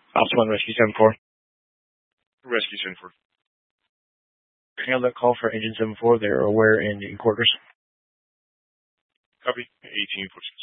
Ops 1, Rescue 7-4. Rescue 7-4. Handle that call for Engine 7-4. They're aware and in quarters. Copy. 1846.